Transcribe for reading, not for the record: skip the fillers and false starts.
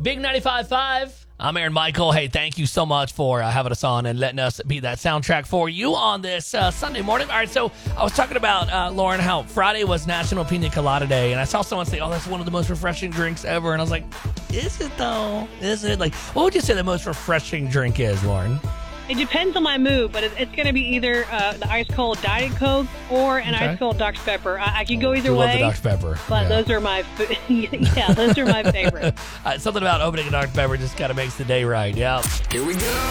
Big 95.5. I'm Aaron Michael. Hey, thank you so much for having us on and letting us be that soundtrack for you on this Sunday morning. All right, so I was talking about, Lauren, how Friday was National Pina Colada Day, and I saw someone say, oh, that's one of the most refreshing drinks ever. And I was like, is it, though? Is it? Like, what would you say the most refreshing drink is, Lauren? It depends on my mood, but it's going to be either the ice cold Diet Coke or an ice cold Dr. Pepper. I can go either way. Love the Dr. Pepper. But those are my those are my favorite. Something about opening a Dr. Pepper just kind of makes the day right. Yeah. Here we go.